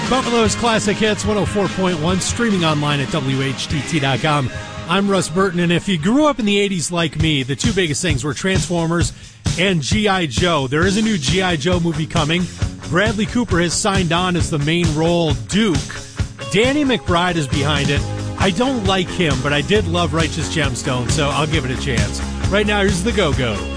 Buffalo's Classic Hits 104.1, streaming online at WHTT.com. I'm Russ Burton, and if you grew up in the 80s like me, the two biggest things were Transformers and G.I. Joe. There is a new G.I. Joe movie coming. Bradley Cooper has signed on as the main role, Duke. Danny McBride is behind it. I don't like him, but I did love Righteous Gemstones, so I'll give it a chance. Right now, here's the Go-Go.